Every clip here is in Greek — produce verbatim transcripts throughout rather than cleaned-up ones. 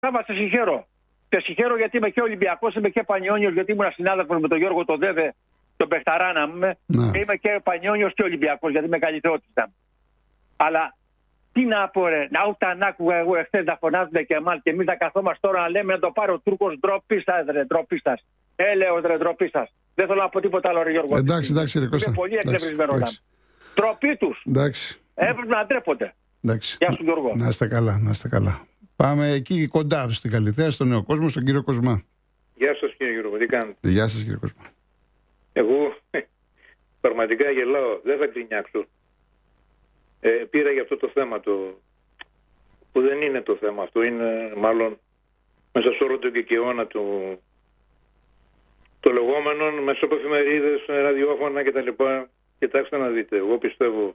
Σάβα, σε συγχαίρω. Σε συγχαίρω γιατί είμαι και Ολυμπιακός, είμαι και Πανιόνιος, γιατί ήμουν συνάδελφος με τον Γιώργο τον Δέδε, τον Πεχταράνα μου. Και είμαι και Πανιόνιος και Ολυμπιακός, γιατί είμαι καλλιτεότητα. Αλλά τι να πω, ρε, να όταν άκουγα εγώ εχθές να φωνάζουν και εμάς και εμείς να καθόμαστε τώρα να λέμε να το πάρει ο Τούρκος, ντροπή σας, ρε, ντροπή σας. Έλεος, ρε, ντροπή σας. Δεν θέλω να πω τίποτα άλλο, ρε Γιώργο. Εντάξει, εντάξει, ρε Κώστα. Είναι πολύ εκνευρισμένο να. Ντροπή τους. Εντάξει. Έπρεπε να ντρέπονται. Εντάξει. Γεια σου, Γιώργο. Να είστε καλά, να είστε καλά. Πάμε εκεί κοντά στην Καλιθέα, στον Νέο Κόσμο, στον κύριο Κοσμά. Γεια σας, κύριε Γιώργο, τι κάνετε? Γεια σας, κύριε Κοσμά. Εγώ πραγματικά γελάω, δεν θα γκρινιάξω. Ε, πήρα για αυτό το θέμα το, που δεν είναι το θέμα αυτό, είναι μάλλον μέσα σε όλο τον κεκαιώνα του το λεγόμενων μέσα από εφημερίδες, ραδιόφωνα κτλ. Κοιτάξτε να δείτε, εγώ πιστεύω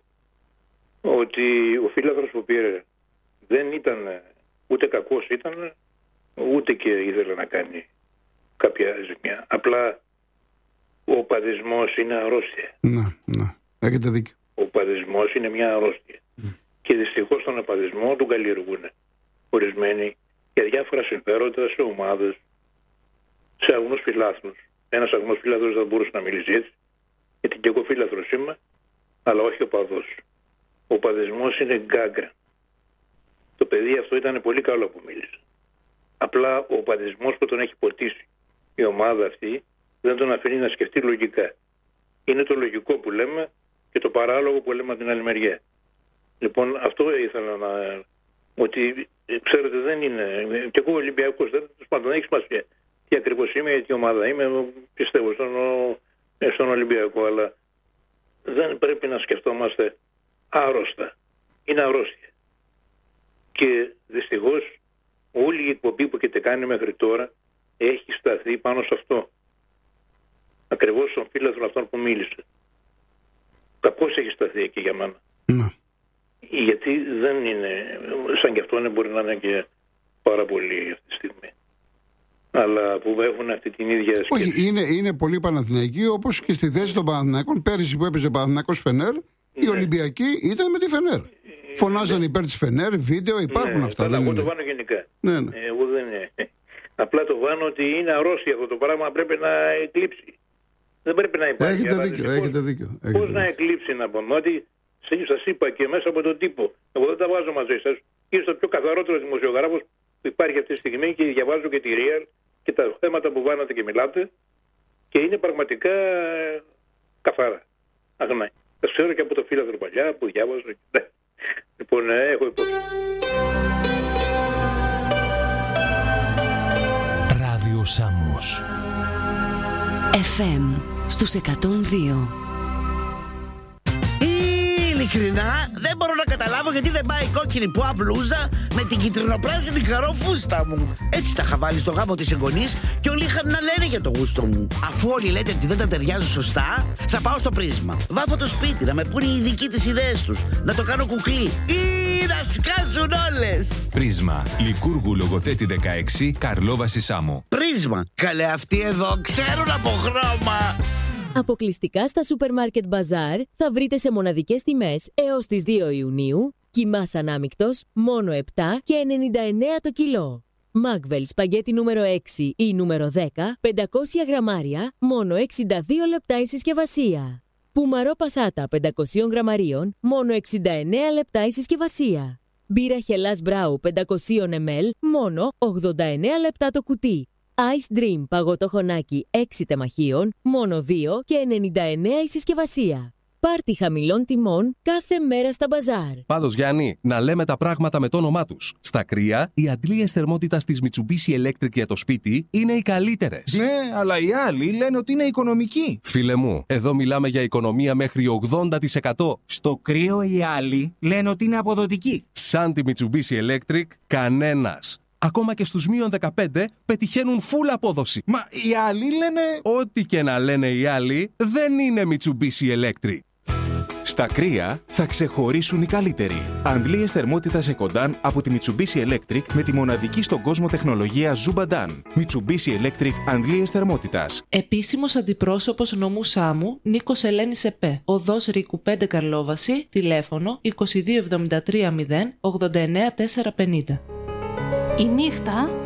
ότι ο φίλαθρος που πήρε δεν ήταν ούτε κακός ήταν, ούτε και ήθελε να κάνει κάποια ζημιά. Απλά ο παδισμός είναι αρρώστια. Ναι, ναι, έχετε δίκιο. Ο παδισμός είναι μια αρρώστια. Mm. Και δυστυχώς τον παδισμό τον καλλιεργούν ορισμένοι για διάφορα συμφέροντα σε ομάδες, σε αγνούς φιλάθλους. Ένας αγνός φιλάθλος δεν μπορούσε να μιλήσει έτσι, γιατί και εγώ φίλαθλος είμαι, αλλά όχι ο παδός. Ο παδισμός είναι γκάγκα. Το παιδί αυτό ήταν πολύ καλό που μίλησε. Απλά ο παδισμός που τον έχει ποτίσει η ομάδα αυτή δεν τον αφήνει να σκεφτεί λογικά. Είναι το λογικό που λέμε και το παράλογο που λέμε από την άλλη μεριά. Λοιπόν, αυτό ήθελα να... ότι ξέρετε δεν είναι... Και εγώ Ολυμπιακός, δεν δεν έχει σημασία τι ακριβώς είμαι, γιατί ομάδα είμαι, πιστεύω στον, στον Ολυμπιακό, αλλά δεν πρέπει να σκεφτόμαστε άρρωστα. Είναι αρρώστια. Και δυστυχώς όλη η εκπομπή που έχετε κάνει μέχρι τώρα έχει σταθεί πάνω σε αυτό. Ακριβώς στον φίλαθρο αυτόν που μίλησε. Κακώς έχει σταθεί εκεί για μένα. Ναι. Γιατί δεν είναι, σαν κι αυτό μπορεί να είναι και πάρα πολύ αυτή τη στιγμή. Αλλά που έχουν αυτή την ίδια σκέψη. Όχι, είναι, είναι πολύ Παναθηναϊκοί, όπως και στη θέση των Παναθηναϊκών. Πέρυσι που έπαιζε Παναθηναϊκός Φενέρ, ναι. Οι Ολυμπιακοί ήταν με τη Φενέρ. Φωνάζαν υπέρ της Φενέρ, βίντεο, υπάρχουν ναι, αυτά. Δεν εγώ είναι. το βάνω γενικά. Ναι, ναι. Ε, εγώ δεν είναι. Απλά το βάνω ότι είναι αρρώστια αυτό το πράγμα, πρέπει να εκλείψει. Δεν πρέπει να υπάρχει. Έχετε δίκιο, έχετε δίκιο. Πώς να εκλείψει να πούμε, ότι σας είπα και μέσα από τον τύπο. Εγώ δεν τα βάζω μαζί σας. Είστε το πιο καθαρότερο δημοσιογράφος που υπάρχει αυτή τη στιγμή και διαβάζω και τη Real και τα θέματα που βάνατε και μιλάτε και είναι πραγματικά καθαρά. Αγνά. Τα ξέρω και από το φίλαθρο παλιά που διάβαζα. Λοιπόν, έχω υπόψη. Ράδιο Σάμος εφ εμ στους εκατόν δύο. Ειλικρινά δεν μπορώ να καταλάβω γιατί δεν πάει η κόκκινη πουά μπλούζα με την κυτρινοπράσινη καρόφουστα μου. Έτσι τα είχα βάλει στο γάμο της εγγονής και όλοι είχαν να λένε για το γούστο μου. Αφού όλοι λέτε ότι δεν τα ταιριάζουν σωστά, θα πάω στο Πρίσμα. Βάφω το σπίτι να με πούνε οι ειδικοί τις ιδέες τους, να το κάνω κουκλί ή να σκάσουν όλες. Πρίσμα, Λικούργου Λογοθέτη δεκαέξι, Καρλόβαση Σάμο. Πρίσμα, καλέ αυτοί εδώ ξέρουν από χρώμα. Αποκλειστικά στα Σούπερ Μάρκετ Μπαζάρ θα βρείτε σε μοναδικές τιμές έως τις δύο Ιουνίου κιμάς ανάμικτος μόνο επτά και ενενήντα εννέα το κιλό. Μάκβελ σπαγγέτι νούμερο έξι ή νούμερο δέκα, πεντακόσια γραμμάρια, μόνο εξήντα δύο λεπτά η συσκευασία. Πουμαρό Πασάτα πεντακόσια γραμμαρίων, μόνο εξήντα εννέα λεπτά η συσκευασία. Μπύρα Χελάς Μπράου πεντακόσια μιλιλίτρων, μόνο ογδόντα εννέα λεπτά το κουτί. Ice Dream παγωτό χωνάκι έξι τεμαχίων, μόνο δύο και ενενήντα εννέα η συσκευασία. Πάρτι χαμηλών τιμών κάθε μέρα στα μπαζάρ. Πάντως Γιάννη, να λέμε τα πράγματα με το όνομά τους. Στα κρύα, οι αντλίες θερμότητας της Mitsubishi Electric για το σπίτι είναι οι καλύτερες. Ναι, αλλά οι άλλοι λένε ότι είναι οικονομικοί. Φίλε μου, εδώ μιλάμε για οικονομία μέχρι ογδόντα τοις εκατό. Στο κρύο οι άλλοι λένε ότι είναι αποδοτικοί. Σαν τη Mitsubishi Electric, κανένας. Ακόμα και στους μείον δεκαπέντε πετυχαίνουν full απόδοση. Μα οι άλλοι λένε... Ό,τι και να λένε οι άλλοι, δεν είναι Mitsubishi Electric. Στα κρύα θα ξεχωρίσουν οι καλύτεροι. Αντλίες θερμότητας Ecodan από τη Mitsubishi Electric με τη μοναδική στον κόσμο τεχνολογία Zubadan. Mitsubishi Electric αντλίες θερμότητας. Επίσημος αντιπρόσωπος νομού Σάμου Νίκος Ελένης ΕΠΕ. Οδός Ρίκου πέντε Καρλόβαση. Τηλέφωνο είκοσι δύο εβδομήντα τρία μηδέν ογδόντα εννέα τετρακόσια πενήντα. Η νύχτα